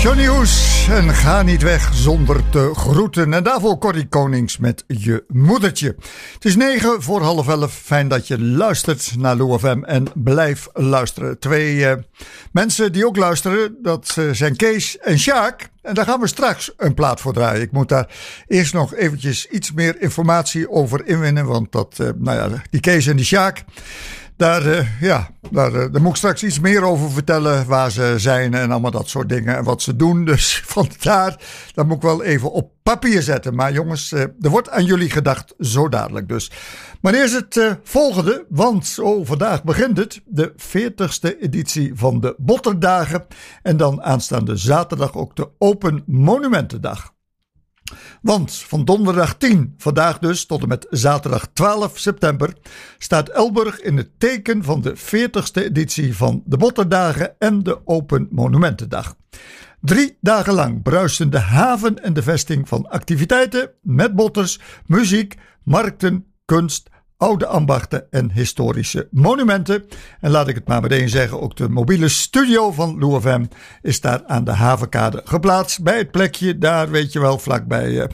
Johnny Hoes en ga niet weg zonder te groeten. En daarvoor Corrie Konings met Je Moedertje. Het is 11:09. Fijn dat je luistert naar Lou FM en blijf luisteren. Twee mensen die ook luisteren, dat zijn Kees en Sjaak. En daar gaan we straks een plaat voor draaien. Ik moet daar eerst nog eventjes iets meer informatie over inwinnen. Want die Kees en die Sjaak, daar moet ik straks iets meer over vertellen waar ze zijn en allemaal dat soort dingen en wat ze doen. Dus vandaar, dat moet ik wel even op papier zetten. Maar jongens, er wordt aan jullie gedacht zo dadelijk dus. Maar eerst het volgende, want vandaag begint het, de 40ste editie van de Botterdagen. En dan aanstaande zaterdag ook de Open Monumentendag. Want van donderdag 10, vandaag dus, tot en met zaterdag 12 september... staat Elburg in het teken van de 40ste editie van de Botterdagen en de Open Monumentendag. 3 dagen lang bruisen de haven en de vesting van activiteiten met botters, muziek, markten, kunst, oude ambachten en historische monumenten. En laat ik het maar meteen zeggen, ook de mobiele studio van Lou FM is daar aan de havenkade geplaatst. Bij het plekje, daar weet je wel, vlakbij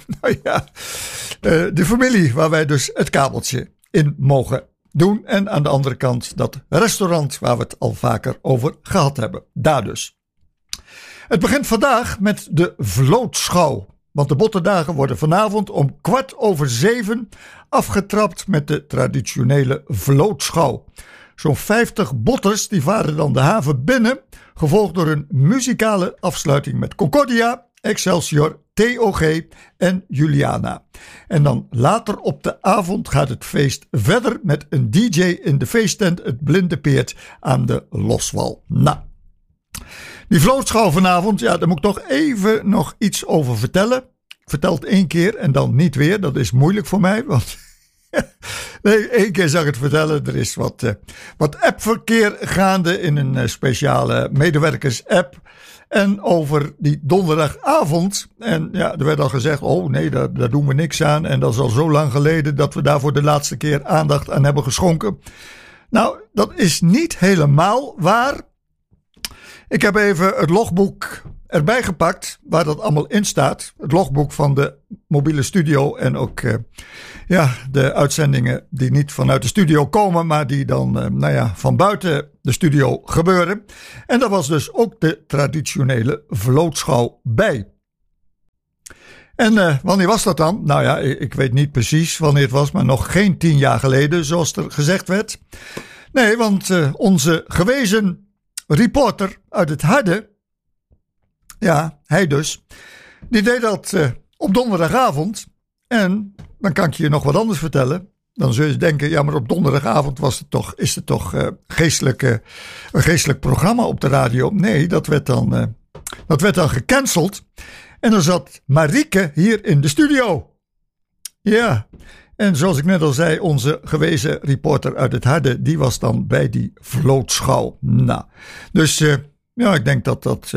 de familie waar wij dus het kabeltje in mogen doen. En aan de andere kant dat restaurant waar we het al vaker over gehad hebben. Daar dus. Het begint vandaag met de vlootschouw. Want de Botterdagen worden vanavond om 7:15 afgetrapt met de traditionele vlootschouw. Zo'n 50 botters die varen dan de haven binnen, gevolgd door een muzikale afsluiting met Concordia, Excelsior, TOG en Juliana. En dan later op de avond gaat het feest verder met een DJ in de feesttent Het Blinde Peert aan de Loswal. Die vlootschouw vanavond, ja, daar moet ik toch even nog iets over vertellen. Ik vertel het 1 keer en dan niet weer. Dat is moeilijk voor mij, want nee, 1 keer zag ik het vertellen. Er is wat appverkeer gaande in een speciale medewerkers-app. En over die donderdagavond. En ja, er werd al gezegd, oh nee, daar doen we niks aan. En dat is al zo lang geleden dat we daarvoor de laatste keer aandacht aan hebben geschonken. Nou, dat is niet helemaal waar. Ik heb even het logboek erbij gepakt waar dat allemaal in staat. Het logboek van de mobiele studio en ook de uitzendingen die niet vanuit de studio komen, maar die dan van buiten de studio gebeuren. En daar was dus ook de traditionele vlootschouw bij. En wanneer was dat dan? Nou ja, ik weet niet precies wanneer het was, maar nog geen 10 jaar geleden, zoals er gezegd werd. Nee, want onze gewezen reporter uit het Harde, ja, hij dus, die deed dat op donderdagavond. En dan kan ik je nog wat anders vertellen. Dan zul je denken, ja, maar op donderdagavond is het toch een geestelijk programma op de radio. Nee, dat werd dan gecanceld. En dan zat Marieke hier in de studio. Ja, en zoals ik net al zei, onze gewezen reporter uit het Harde, die was dan bij die vlootschouw. Nou, dus ik denk dat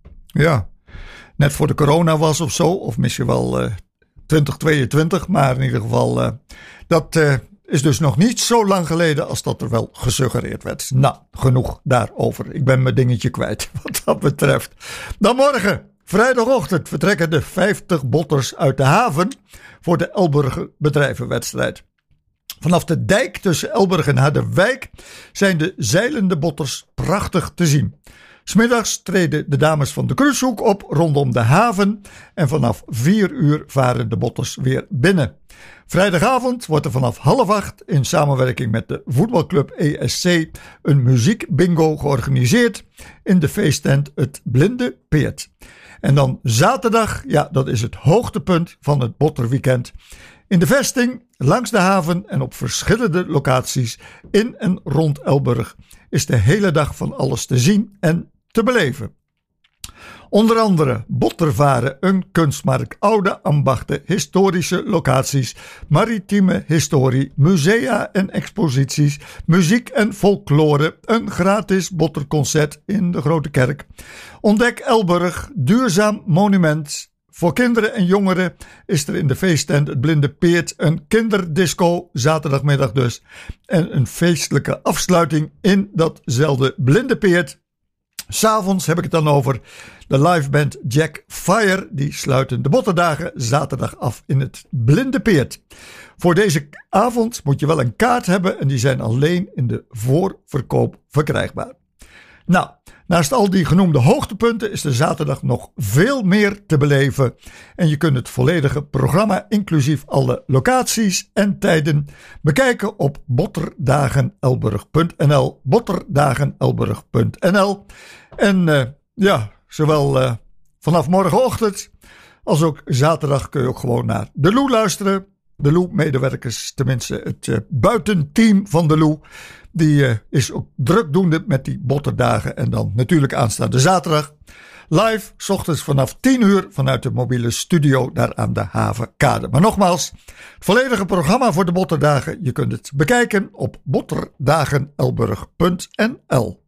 net voor de corona was of zo, of misschien wel 2022, maar in ieder geval, dat is dus nog niet zo lang geleden als dat er wel gesuggereerd werd. Nou, genoeg daarover. Ik ben mijn dingetje kwijt wat dat betreft. Dan morgen, vrijdagochtend, vertrekken de 50 botters uit de haven voor de Elburger bedrijvenwedstrijd. Vanaf de dijk tussen Elburg en Harderwijk zijn de zeilende botters prachtig te zien. 'S Middags treden de dames van de Kruishoek op rondom de haven en vanaf 4 uur varen de botters weer binnen. Vrijdagavond wordt er vanaf 7:30 in samenwerking met de voetbalclub ESC een muziekbingo georganiseerd in de feesttent Het Blinde Peert. En dan zaterdag, ja, dat is het hoogtepunt van het botterweekend. In de vesting, langs de haven en op verschillende locaties in en rond Elburg is de hele dag van alles te zien en te beleven. Onder andere bottervaren, een kunstmarkt, oude ambachten, historische locaties, maritieme historie, musea en exposities, muziek en folklore, een gratis botterconcert in de Grote Kerk. Ontdek Elburg, duurzaam monument. Voor kinderen en jongeren is er in de feesttent Het Blinde Peert een kinderdisco, zaterdagmiddag dus, en een feestelijke afsluiting in datzelfde Blinde Peert. S'avonds heb ik het dan over de liveband Jack Fire. Die sluiten de Botterdagen zaterdag af in het Blinde Peert. Voor deze avond moet je wel een kaart hebben en die zijn alleen in de voorverkoop verkrijgbaar. Nou, naast al die genoemde hoogtepunten is de zaterdag nog veel meer te beleven. En je kunt het volledige programma, inclusief alle locaties en tijden, bekijken op botterdagenelburg.nl. Botterdagenelburg.nl. En zowel vanaf morgenochtend als ook zaterdag kun je ook gewoon naar De Lou luisteren. De Lou-medewerkers, tenminste het buitenteam van De Lou, die is ook drukdoende met die Botterdagen. En dan natuurlijk aanstaande zaterdag live, 's ochtends vanaf 10 uur vanuit de mobiele studio daar aan de Havenkade. Maar nogmaals, het volledige programma voor de Botterdagen, je kunt het bekijken op botterdagenelburg.nl.